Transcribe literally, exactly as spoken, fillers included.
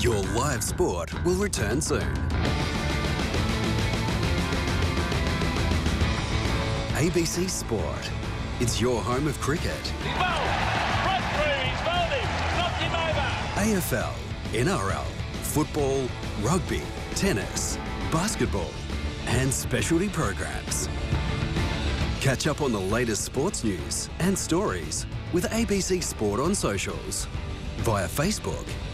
Your live sport will return soon. A B C Sport. It's your home of cricket. He's bowled. Right through. He's bowled him. Knocked him over. A F L, N R L, football, rugby, tennis, basketball, and specialty programs. Catch up on the latest sports news and stories with A B C Sport on socials, via Facebook,